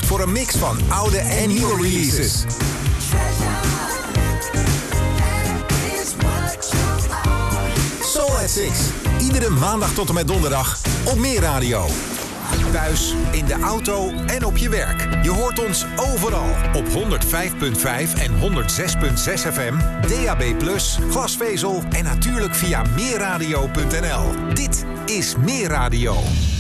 voor een mix van oude en nieuwe releases. Soul at 6. Iedere maandag tot en met donderdag op Meer Radio. Thuis, in de auto en op je werk. Je hoort ons overal op 105.5 en 106.6 FM, DAB+, glasvezel en natuurlijk via meerradio.nl. Dit is Meer Radio.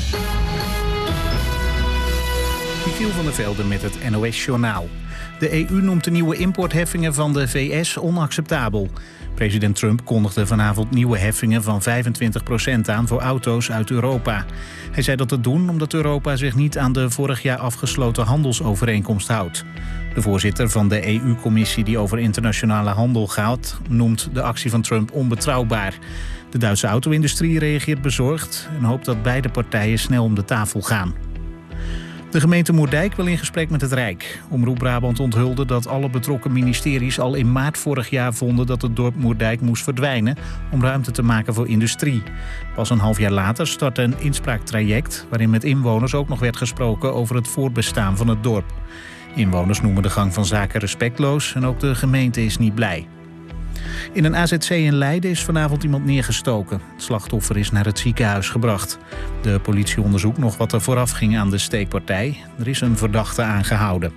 Michiel van der Velde met het NOS-journaal. De EU noemt de nieuwe importheffingen van de VS onacceptabel. President Trump kondigde vanavond nieuwe heffingen van 25% aan voor auto's uit Europa. Hij zei dat te doen omdat Europa zich niet aan de vorig jaar afgesloten handelsovereenkomst houdt. De voorzitter van de EU-commissie die over internationale handel gaat, noemt de actie van Trump onbetrouwbaar. De Duitse auto-industrie reageert bezorgd en hoopt dat beide partijen snel om de tafel gaan. De gemeente Moerdijk wil in gesprek met het Rijk. Omroep Brabant onthulde dat alle betrokken ministeries al in maart vorig jaar vonden dat het dorp Moerdijk moest verdwijnen om ruimte te maken voor industrie. Pas een half jaar later startte een inspraaktraject waarin met inwoners ook nog werd gesproken over het voortbestaan van het dorp. Inwoners noemen de gang van zaken respectloos en ook de gemeente is niet blij. In een AZC in Leiden is vanavond iemand neergestoken. Het slachtoffer is naar het ziekenhuis gebracht. De politie onderzoekt nog wat er vooraf ging aan de steekpartij. Er is een verdachte aangehouden.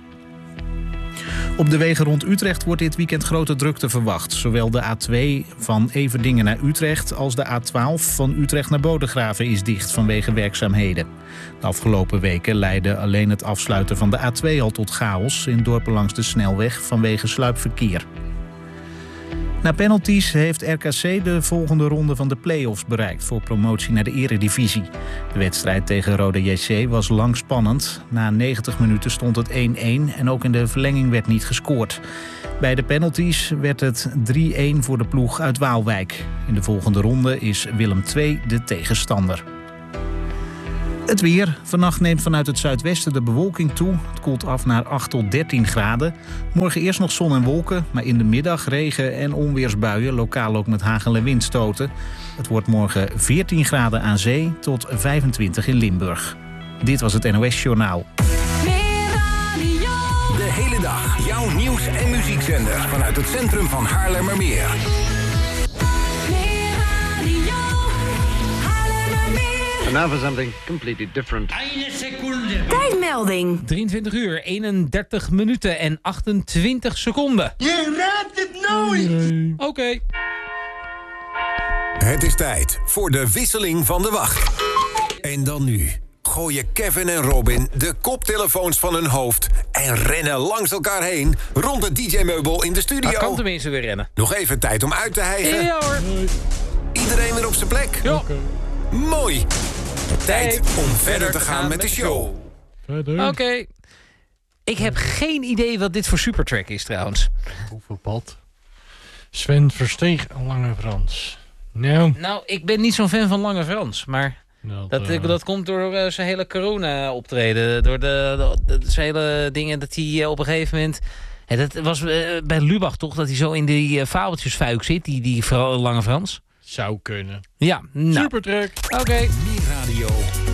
Op de wegen rond Utrecht wordt dit weekend grote drukte verwacht. Zowel de A2 van Everdingen naar Utrecht als de A12 van Utrecht naar Bodegraven is dicht vanwege werkzaamheden. De afgelopen weken leidde alleen het afsluiten van de A2 al tot chaos in dorpen langs de snelweg vanwege sluipverkeer. Na penalties heeft RKC de volgende ronde van de play-offs bereikt voor promotie naar de eredivisie. De wedstrijd tegen Roda JC was lang spannend. Na 90 minuten stond het 1-1 en ook in de verlenging werd niet gescoord. Bij de penalties werd het 3-1 voor de ploeg uit Waalwijk. In de volgende ronde is Willem II de tegenstander. Het weer. Vannacht neemt vanuit het zuidwesten de bewolking toe. Het koelt af naar 8 tot 13 graden. Morgen eerst nog zon en wolken, maar in de middag regen- en onweersbuien. Lokaal ook met hagel- en windstoten. Het wordt morgen 14 graden aan zee tot 25 in Limburg. Dit was het NOS Journaal. De hele dag jouw nieuws- en muziekzender vanuit het centrum van Haarlemmermeer. And now for something completely different. Tijdmelding. 23 uur, 31 minuten en 28 seconden. Je raadt het nooit! Oké. Het is tijd voor de wisseling van de wacht. En dan nu gooien Kevin en Robin de koptelefoons van hun hoofd en rennen langs elkaar heen rond het DJ-meubel in de studio. Dat kan tenminste weer rennen. Nog even tijd om uit te hijgen. Ja hoor. Iedereen weer op zijn plek? Ja. Mooi. Tijd om verder te gaan met de show. Oké. Ik heb geen idee wat dit voor supertrack is trouwens. Hoeveel pad? Sven Versteeg en Lange Frans. Nou, ik ben niet zo'n fan van Lange Frans, maar dat komt door zijn hele corona-optreden. Door zijn hele dingen dat hij op een gegeven moment... dat was bij Lubach toch, dat hij zo in die fabeltjesfuik zit, die Lange Frans. Zou kunnen. Ja, nou. Supertrack. Oké. Meer Radio